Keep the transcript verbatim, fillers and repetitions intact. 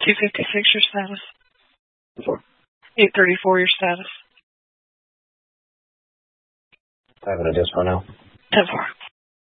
two fifty-six your status. Four. eight thirty-four your status. Having a dispo now. ten four.